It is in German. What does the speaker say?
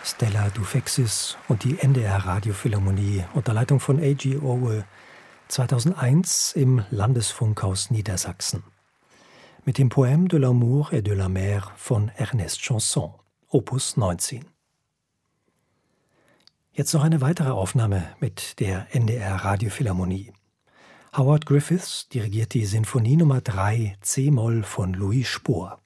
Stella Dufexis und die NDR Radiophilharmonie unter Leitung von A.G. Owe 2001 im Landesfunkhaus Niedersachsen. Mit dem Poème de l'amour et de la mer von Ernest Chansson, Opus 19. Jetzt noch eine weitere Aufnahme mit der NDR Radiophilharmonie. Howard Griffiths dirigiert die Sinfonie Nummer 3 C-Moll von Louis Spohr.